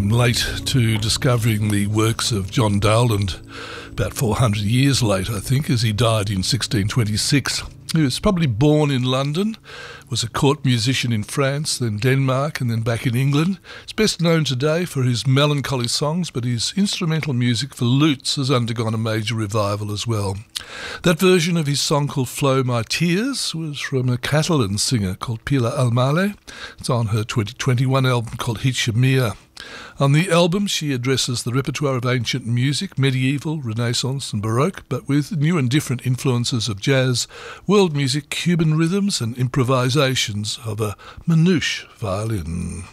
I'm late to discovering the works of John Dowland, about 400 years late, I think, as he died in 1626. He was probably born in London, was a court musician in France, then Denmark, and then back in England. He's best known today for his melancholy songs, but his instrumental music for lutes has undergone a major revival as well. That version of his song called Flow My Tears was from a Catalan singer called Pilar Almale. It's on her 2021 album called Hitchemia. On the album, she addresses the repertoire of ancient music, medieval, Renaissance and Baroque, but with new and different influences of jazz, world music, Cuban rhythms and improvisations of a manouche violin.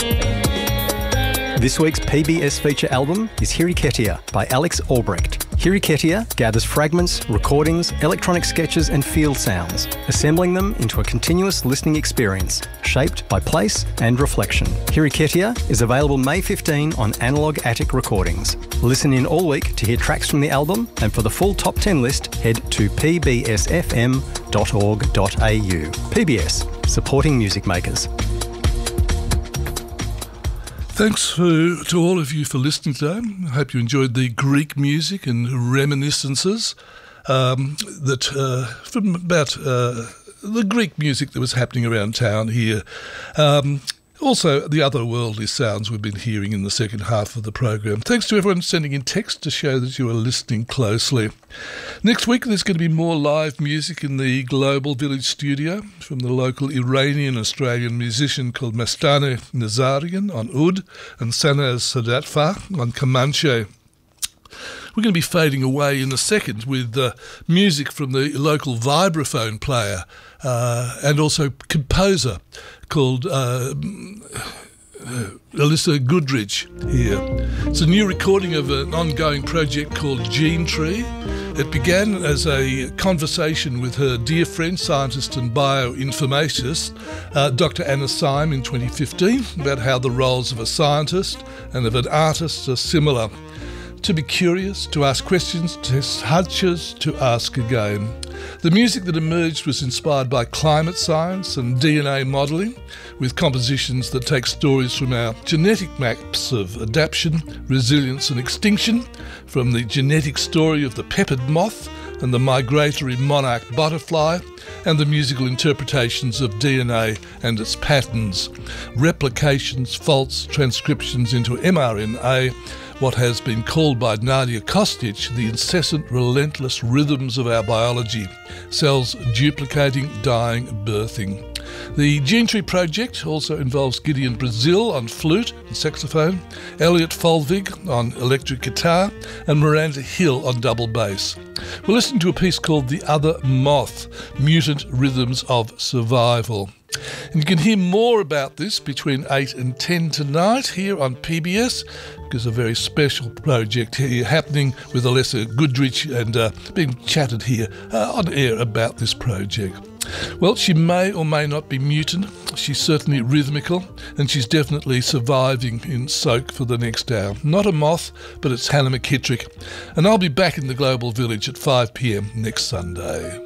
This week's PBS feature album is Hiriketia by Alex Albrecht. Hiriketia gathers fragments, recordings, electronic sketches and field sounds, assembling them into a continuous listening experience, shaped by place and reflection. Hiriketia is available May 15 on Analog Attic Recordings. Listen in all week to hear tracks from the album, and for the full top 10 list, head to pbsfm.org.au. PBS, supporting music makers. Thanks to all of you for listening today. I hope you enjoyed the Greek music and reminiscences from about the Greek music that was happening around town here. Also, the otherworldly sounds we've been hearing in the second half of the program. Thanks to everyone sending in text to show that you are listening closely. Next week, there's going to be more live music in the Global Village studio from the local Iranian-Australian musician called Mastane Nazarian on oud and Sanaz Sadatfah on Comanche. We're going to be fading away in a second with music from the local vibraphone player and also composer called Alyssa Goodrich here. It's a new recording of an ongoing project called Gene Tree. It began as a conversation with her dear friend, scientist and bioinformatist, Dr. Anna Syme in 2015, about how the roles of a scientist and of an artist are similar. To be curious, to ask questions, to test hunches, to ask again. The music that emerged was inspired by climate science and DNA modelling, with compositions that take stories from our genetic maps of adaptation, resilience and extinction, from the genetic story of the peppered moth and the migratory monarch butterfly, and the musical interpretations of DNA and its patterns, replications, faults, transcriptions into mRNA, what has been called by Nadia Kostic the incessant, relentless rhythms of our biology, cells duplicating, dying, birthing. The Gene Tree project also involves Gideon Brazil on flute and saxophone, Elliot Folvig on electric guitar, and Miranda Hill on double bass. We're listening to a piece called The Other Moth, Mutant Rhythms of Survival. And you can hear more about this between 8 and 10 tonight here on PBS, because a very special project here happening with Alyssa Goodrich and being chatted here on air about this project. Well, she may or may not be mutant. She's certainly rhythmical, and she's definitely surviving in soak for the next hour. Not a moth, but it's Hannah McKittrick. And I'll be back in the Global Village at 5 p.m. next Sunday.